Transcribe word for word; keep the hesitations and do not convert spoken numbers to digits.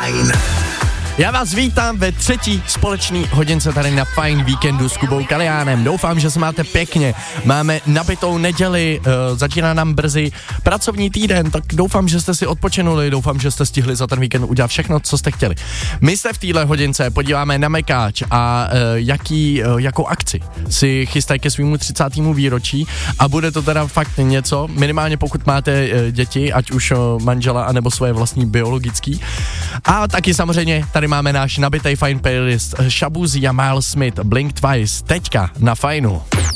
Fajn. Já vás vítám ve třetí společný hodince tady na Fajn víkendu s Kubou Kaliánem. Doufám, že se máte pěkně. Máme nabitou neděli, uh, začíná nám brzy pracovní týden, tak doufám, že jste si odpočinuli, doufám, že jste stihli za ten víkend udělat všechno, co jste chtěli. My se v téhle hodince podíváme na Mekáč a uh, jaký, uh, jakou akci si chystají ke svému třicátému výročí a bude to teda fakt něco, minimálně pokud máte uh, děti, ať už uh, manžela, anebo svoje vlastní biologický. A taky samozřejmě tady máme náš nabitej Fajn playlist Shaboozey a Miles Smith, Blink Twice, teďka na Fajnu.